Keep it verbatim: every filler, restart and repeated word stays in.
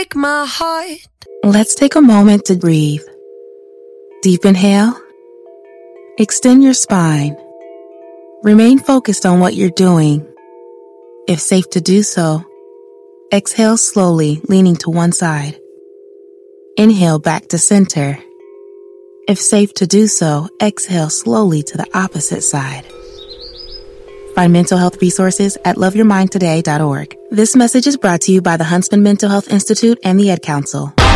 break my heart. Let's take a moment to breathe. Deep inhale. Extend your spine. Remain focused on what you're doing. If safe to do so, exhale slowly, leaning to one side. Inhale back to center. If safe to do so, exhale slowly to the opposite side. Find mental health resources at love your mind today dot org. This message is brought to you by the Huntsman Mental Health Institute and the Ad Council.